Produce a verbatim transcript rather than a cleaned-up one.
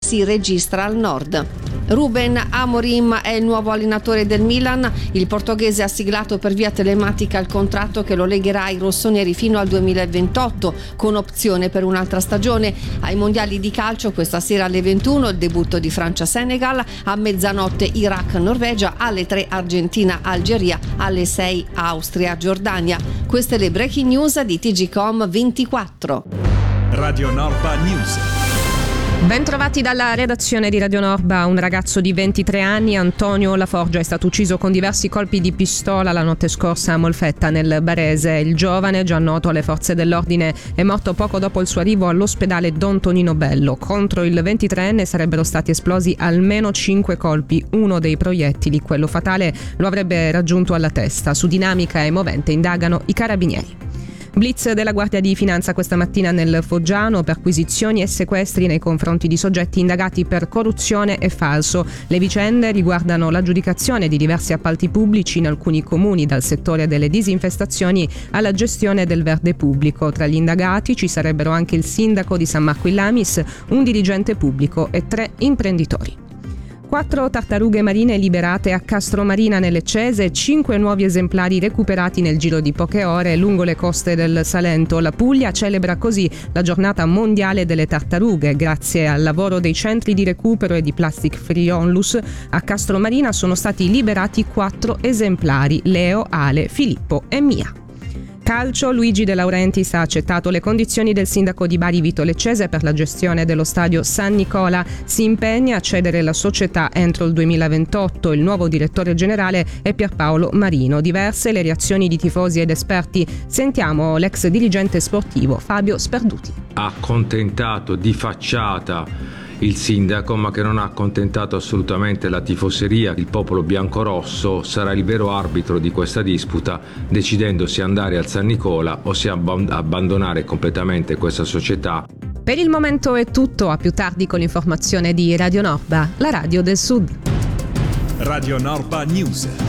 si registra al nord. Ruben Amorim è il nuovo allenatore del Milan. Il portoghese ha siglato per via telematica il contratto che lo legherà ai rossoneri fino al duemilaventotto, con opzione per un'altra stagione. Ai mondiali di calcio questa sera alle ventuno il debutto di Francia-Senegal, a mezzanotte Iraq-Norvegia, alle tre Argentina-Algeria, alle sei Austria-Giordania. Queste le breaking news di T G Com ventiquattro. Radio Norba News. Ben trovati dalla redazione di Radio Norba. Un ragazzo di ventitré anni, Antonio Laforgia, è stato ucciso con diversi colpi di pistola la notte scorsa a Molfetta, nel Barese. Il giovane, già noto alle forze dell'ordine, è morto poco dopo il suo arrivo all'ospedale Don Tonino Bello. Contro il ventitreenne sarebbero stati esplosi almeno cinque colpi. Uno dei proiettili, quello fatale, lo avrebbe raggiunto alla testa. Su dinamica e movente indagano i carabinieri. Blitz della Guardia di Finanza questa mattina nel Foggiano, perquisizioni e sequestri nei confronti di soggetti indagati per corruzione e falso. Le vicende riguardano l'aggiudicazione di diversi appalti pubblici in alcuni comuni, dal settore delle disinfestazioni alla gestione del verde pubblico. Tra gli indagati ci sarebbero anche il sindaco di San Marco in Lamis, un dirigente pubblico e tre imprenditori. Quattro tartarughe marine liberate a Castromarina nelle Cese e cinque nuovi esemplari recuperati nel giro di poche ore lungo le coste del Salento. La Puglia celebra così la giornata mondiale delle tartarughe. Grazie al lavoro dei centri di recupero e di Plastic Free Onlus, a Castromarina sono stati liberati quattro esemplari: Leo, Ale, Filippo e Mia. Calcio, Luigi De Laurentiis ha accettato le condizioni del sindaco di Bari Vito Leccese per la gestione dello stadio San Nicola. Si impegna a cedere la società entro il duemilaventotto. Il nuovo direttore generale è Pierpaolo Marino. Diverse le reazioni di tifosi ed esperti. Sentiamo l'ex dirigente sportivo Fabio Sperduti. Ha accontentato di facciata il sindaco, ma che non ha accontentato assolutamente la tifoseria. Il popolo biancorosso sarà il vero arbitro di questa disputa, decidendo se andare al San Nicola o se abb- abbandonare completamente questa società. Per il momento è tutto, a più tardi con l'informazione di Radio Norba, la radio del Sud. Radio Norba News.